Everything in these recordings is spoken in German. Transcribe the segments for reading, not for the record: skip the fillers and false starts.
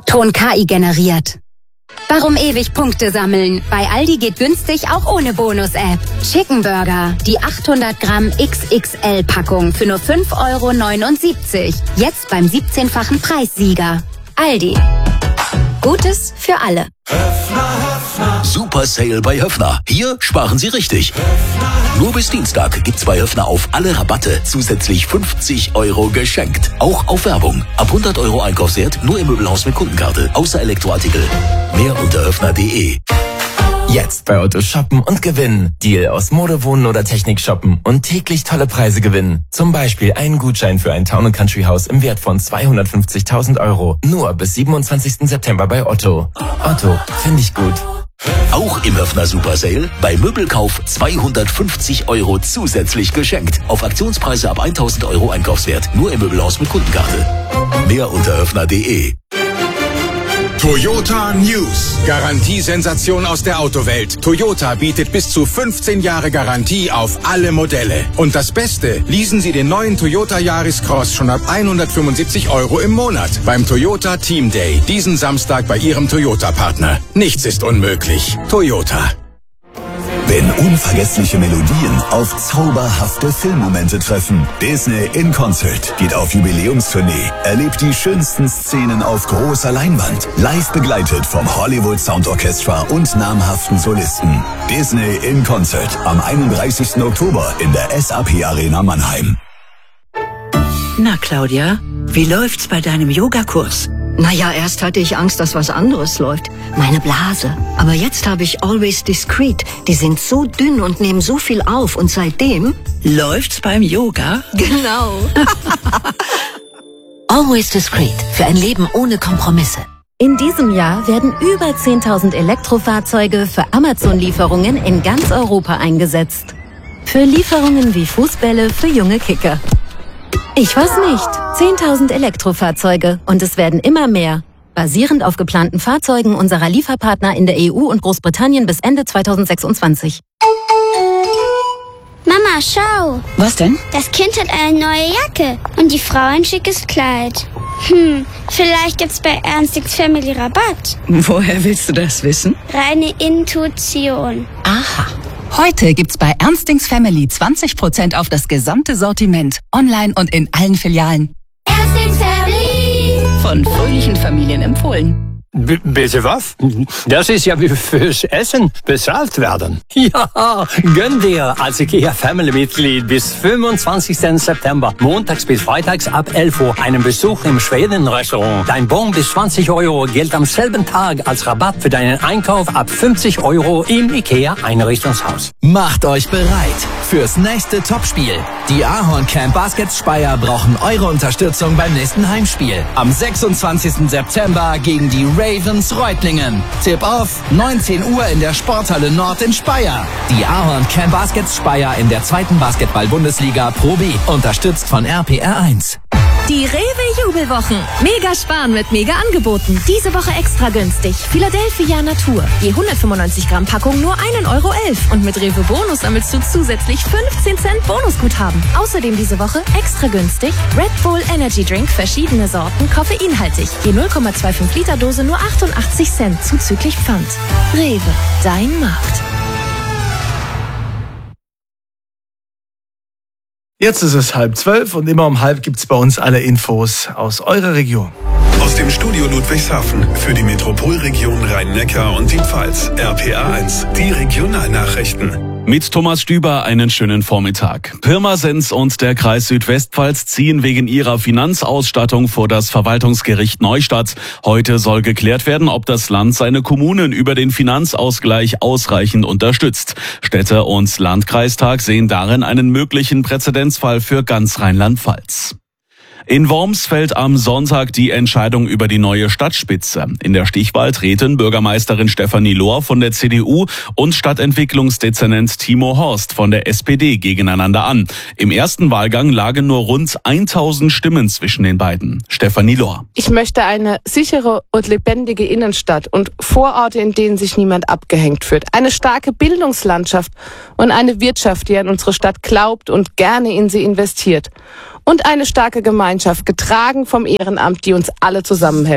Ton KI generiert. Warum ewig Punkte sammeln? Bei Aldi geht günstig auch ohne Bonus-App. Chicken Burger, die 800 Gramm XXL-Packung für nur 5,79 €. Jetzt beim 17-fachen Preissieger. Aldi. Gutes für alle. Super Sale bei Höffner. Hier sparen Sie richtig. Nur bis Dienstag gibt's bei Höffner auf alle Rabatte zusätzlich 50 € geschenkt. Auch auf Werbung. Ab 100 € Einkaufswert nur im Möbelhaus mit Kundenkarte. Außer Elektroartikel. Mehr unter höffner.de. Jetzt bei Otto shoppen und gewinnen. Deal aus Mode, Wohnen oder Technik shoppen und täglich tolle Preise gewinnen. Zum Beispiel einen Gutschein für ein Town & Country Haus im Wert von 250.000 €. Nur bis 27. September bei Otto. Otto, finde ich gut. Auch im Höffner Super Sale. Bei Möbelkauf 250 € zusätzlich geschenkt. Auf Aktionspreise ab 1.000 € Einkaufswert. Nur im Möbelhaus mit Kundenkarte. Mehr unter höffner.de. Toyota News. Garantiesensation aus der Autowelt. Toyota bietet bis zu 15 Jahre Garantie auf alle Modelle. Und das Beste, leasen Sie den neuen Toyota Yaris Cross schon ab 175 € im Monat beim Toyota Team Day. Diesen Samstag bei Ihrem Toyota-Partner. Nichts ist unmöglich. Toyota. Wenn unvergessliche Melodien auf zauberhafte Filmmomente treffen. Disney in Concert geht auf Jubiläumstournee. Erlebt die schönsten Szenen auf großer Leinwand. Live begleitet vom Hollywood Sound Orchestra und namhaften Solisten. Disney in Concert am 31. Oktober in der SAP Arena Mannheim. Na, Claudia, wie läuft's bei deinem Yogakurs? Naja, erst hatte ich Angst, dass was anderes läuft. Meine Blase. Aber jetzt habe ich Always Discreet. Die sind so dünn und nehmen so viel auf. Und seitdem... Läuft's beim Yoga? Genau. Always Discreet. Für ein Leben ohne Kompromisse. In diesem Jahr werden über 10.000 Elektrofahrzeuge für Amazon-Lieferungen in ganz Europa eingesetzt. Für Lieferungen wie Fußbälle für junge Kicker. Ich weiß nicht. 10.000 Elektrofahrzeuge und es werden immer mehr. Basierend auf geplanten Fahrzeugen unserer Lieferpartner in der EU und Großbritannien bis Ende 2026. Mama, schau. Was denn? Das Kind hat eine neue Jacke und die Frau ein schickes Kleid. Vielleicht gibt's bei Ernstings Family Rabatt. Woher willst du das wissen? Reine Intuition. Aha. Heute gibt's bei Ernstings Family 20% auf das gesamte Sortiment. Online und in allen Filialen. Ernstings Family. Von fröhlichen Familien empfohlen. Bitte was? Das ist ja wie fürs Essen bezahlt werden. Ja, gönn dir als IKEA-Family-Mitglied bis 25. September, montags bis freitags ab 11 Uhr, einen Besuch im Schweden-Restaurant. Dein Bon bis 20 € gilt am selben Tag als Rabatt für deinen Einkauf ab 50 € im IKEA-Einrichtungshaus. Macht euch bereit fürs nächste Topspiel. Die Ahorncamp Baskets Speyer brauchen eure Unterstützung beim nächsten Heimspiel. Am 26. September gegen die Ravens Reutlingen. Tip-Off 19 Uhr in der Sporthalle Nord in Speyer. Die Ahorncamp Baskets Speyer in der 2. Basketball-Bundesliga Pro B. Unterstützt von RPR1. Die Rewe-Jubelwochen. Mega sparen mit Mega-Angeboten. Diese Woche extra günstig. Philadelphia Natur. Je 195 Gramm Packung nur 1,11 € Und mit Rewe Bonus sammelst du zusätzlich 15 Cent Bonusguthaben. Außerdem diese Woche extra günstig Red Bull Energy Drink, verschiedene Sorten, koffeinhaltig. Je 0,25 Liter Dose nur 88 Cent zuzüglich Pfand. Rewe, dein Markt. Jetzt ist es 11:30 und immer um 11 gibt's bei uns alle Infos aus eurer Region. Aus dem Studio Ludwigshafen für die Metropolregion Rhein-Neckar und die Pfalz. RPR1, die Regionalnachrichten. Mit Thomas Stüber einen schönen Vormittag. Pirmasens und der Kreis Südwestpfalz ziehen wegen ihrer Finanzausstattung vor das Verwaltungsgericht Neustadt. Heute soll geklärt werden, ob das Land seine Kommunen über den Finanzausgleich ausreichend unterstützt. Städte- und Landkreistag sehen darin einen möglichen Präzedenzfall für ganz Rheinland-Pfalz. In Worms fällt am Sonntag die Entscheidung über die neue Stadtspitze. In der Stichwahl treten Bürgermeisterin Stefanie Lohr von der CDU und Stadtentwicklungsdezernent Timo Horst von der SPD gegeneinander an. Im ersten Wahlgang lagen nur rund 1000 Stimmen zwischen den beiden. Stefanie Lohr. Ich möchte eine sichere und lebendige Innenstadt und Vororte, in denen sich niemand abgehängt fühlt. Eine starke Bildungslandschaft und eine Wirtschaft, die an unsere Stadt glaubt und gerne in sie investiert. Und eine starke Gemeinschaft, getragen vom Ehrenamt, die uns alle zusammenhält.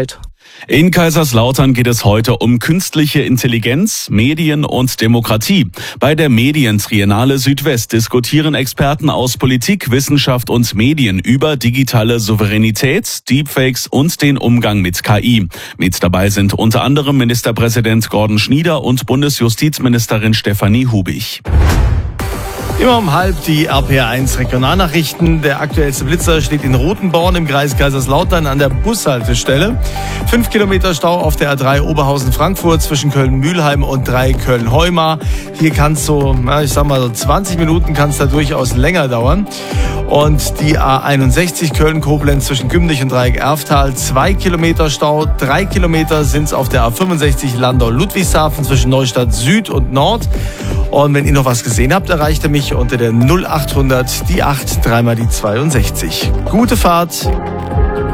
In Kaiserslautern geht es heute um künstliche Intelligenz, Medien und Demokratie. Bei der Medientriennale Südwest diskutieren Experten aus Politik, Wissenschaft und Medien über digitale Souveränität, Deepfakes und den Umgang mit KI. Mit dabei sind unter anderem Ministerpräsident Gordon Schnieder und Bundesjustizministerin Stefanie Hubich. Immer um 12:30 die RPR1 Regionalnachrichten. Der aktuellste Blitzer steht in Rothenborn im Kreis Kaiserslautern an der Bushaltestelle. 5 Kilometer Stau auf der A3 Oberhausen-Frankfurt zwischen Köln-Mühlheim und 3 Köln-Heumar. Hier kann es so 20 Minuten kann es da durchaus länger dauern. Und die A61 Köln-Koblenz zwischen Gümnich und Dreieck Erftal, 2 Kilometer Stau. 3 Kilometer sind es auf der A65 Landau-Ludwigshafen zwischen Neustadt Süd und Nord. Und wenn ihr noch was gesehen habt, erreicht ihr mich unter der 0800 die 8 3 mal die 62. Gute Fahrt!